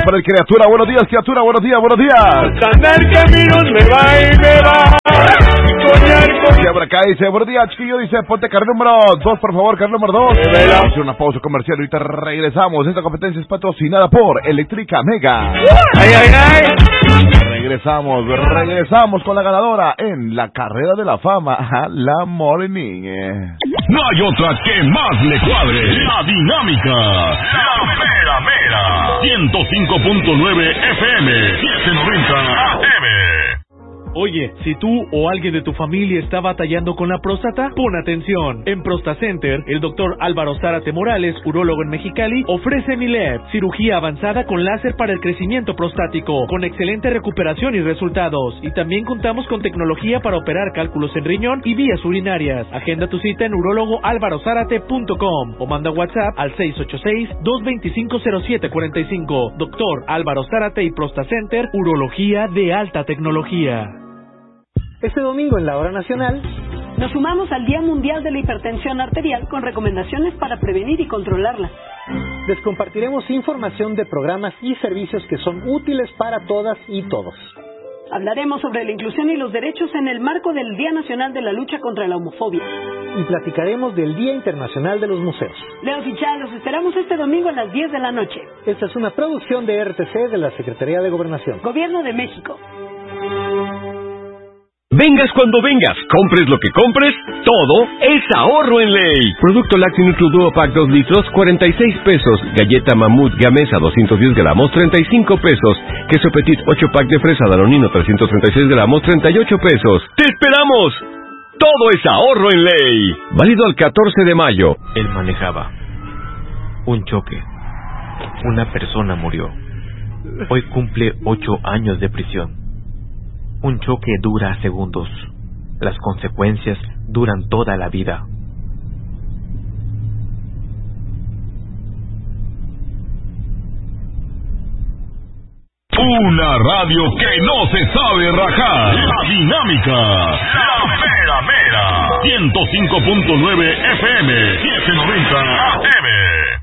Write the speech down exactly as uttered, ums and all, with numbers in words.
días para el criatura, buenos días, criatura, buenos días, buenos días. Andar caminos me va y me va. Soñar con... Por acá dice, buenos días, chiquillo, dice, ponte carril número dos, por favor, carril número dos. Vamos a hacer una pausa comercial, ahorita regresamos. Esta competencia es patrocinada por Eléctrica Mega. Ay, ay, ay. Regresamos, regresamos con la ganadora en la carrera de la fama, la Morning. No hay otra que más le cuadre. La dinámica. La mera mera. ciento cinco punto nueve F M. setecientos noventa A M. Oye, si tú o alguien de tu familia está batallando con la próstata, pon atención. En ProstaCenter, el doctor Álvaro Zárate Morales, urólogo en Mexicali, ofrece Milet, cirugía avanzada con láser para el crecimiento prostático, con excelente recuperación y resultados. Y también contamos con tecnología para operar cálculos en riñón y vías urinarias. Agenda tu cita en urólogo álvaro zárate punto com o manda WhatsApp al seis ocho seis, dos dos cinco, cero siete cuatro cinco. Doctor Álvaro Zárate y ProstaCenter, urología de alta tecnología. Este domingo en la Hora Nacional nos sumamos al Día Mundial de la Hipertensión Arterial con recomendaciones para prevenir y controlarla. Les compartiremos información de programas y servicios que son útiles para todas y todos. Hablaremos sobre la inclusión y los derechos en el marco del Día Nacional de la Lucha contra la Homofobia. Y platicaremos del Día Internacional de los Museos. Leo Fichal, los esperamos este domingo a las diez de la noche. Esta es una producción de R T C de la Secretaría de Gobernación. Gobierno de México. Vengas cuando vengas, compres lo que compres, todo es ahorro en ley. Producto lácteo Nutriduo Pack dos litros, cuarenta y seis pesos. Galleta Mamut Gamesa doscientos diez gramos, treinta y cinco pesos. Queso Petit ocho pack de fresa Danonino trescientos treinta y seis gramos, treinta y ocho pesos. ¡Te esperamos! Todo es ahorro en ley. Válido al catorce de mayo. Él manejaba. Un choque. Una persona murió. Hoy cumple ocho años de prisión. Un choque dura segundos. Las consecuencias duran toda la vida. Una radio que no se sabe rajar. La dinámica. La mera mera. ciento cinco punto nueve F M. setecientos noventa A M.